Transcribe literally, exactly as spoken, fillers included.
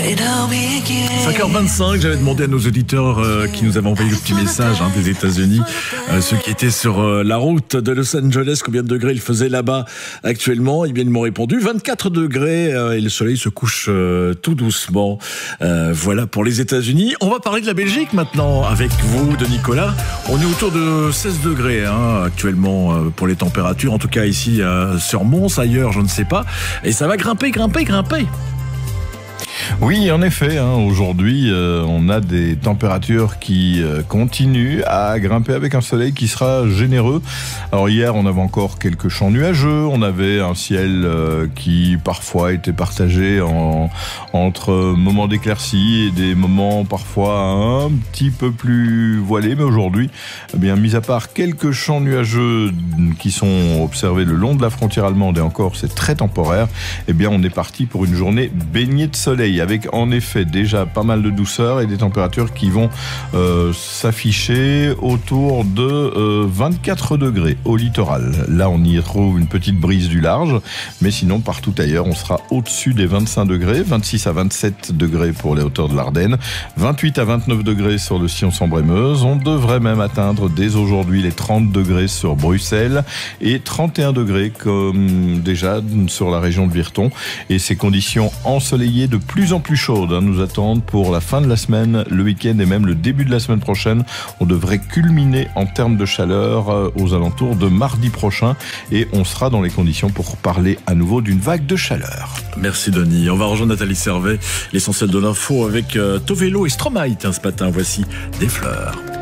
cinq heures vingt-cinq, j'avais demandé à nos auditeurs euh, qui nous avaient envoyé le petit message hein, des États-Unis, euh, ceux qui étaient sur euh, la route de Los Angeles, combien de degrés il faisait là-bas actuellement. Eh bien, ils m'ont répondu vingt-quatre degrés euh, et le soleil se couche euh, tout doucement. Euh, voilà pour les États-Unis. On va parler de la Belgique maintenant avec vous, de Nicolas. On est autour de seize degrés hein, actuellement euh, pour les températures, en tout cas ici euh, sur Mons, ailleurs je ne sais pas. Et ça va grimper, grimper, grimper. Oui, en effet, hein, aujourd'hui, euh, on a des températures qui euh, continuent à grimper avec un soleil qui sera généreux. Alors hier, on avait encore quelques champs nuageux, on avait un ciel euh, qui parfois était partagé en, entre moments d'éclaircie et des moments parfois un petit peu plus voilés. Mais aujourd'hui, eh bien, mis à part quelques champs nuageux qui sont observés le long de la frontière allemande, et encore c'est très temporaire, eh bien, on est parti pour une journée baignée de soleil, avec en effet déjà pas mal de douceur et des températures qui vont euh, s'afficher autour de euh, vingt-quatre degrés au littoral. Là, on y trouve une petite brise du large, mais sinon partout ailleurs, on sera au-dessus des vingt-cinq degrés, vingt-six à vingt-sept degrés pour les hauteurs de l'Ardenne, vingt-huit à vingt-neuf degrés sur le Sion-Sambre-et-Meuse. On devrait même atteindre dès aujourd'hui les trente degrés sur Bruxelles et trente et un degrés comme déjà sur la région de Virton. Et ces conditions ensoleillées de plus en plus chaudes hein, nous attendent pour la fin de la semaine, le week-end et même le début de la semaine prochaine. On devrait culminer en termes de chaleur euh, aux alentours de mardi prochain et on sera dans les conditions pour parler à nouveau d'une vague de chaleur. Merci Denis. On va rejoindre Nathalie Servet, l'essentiel de l'info avec euh, Tovelo et Stromae hein, ce matin. Voici des fleurs.